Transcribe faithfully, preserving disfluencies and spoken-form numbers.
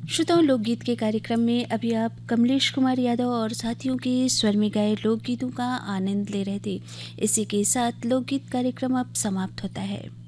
श्रोताओं, लोकगीत के कार्यक्रम में अभी आप कमलेश कुमार यादव और साथियों के स्वर में गाए लोकगीतों का आनंद ले रहे थे। इसी के साथ लोकगीत कार्यक्रम अब समाप्त होता है।